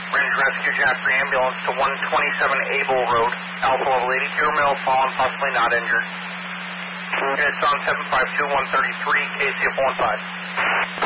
Range Rescue Jaffrey ambulance to 127 Able Road, Alpha level 82 male, fallen, possibly not injured. Units on 752-133, KCF 15.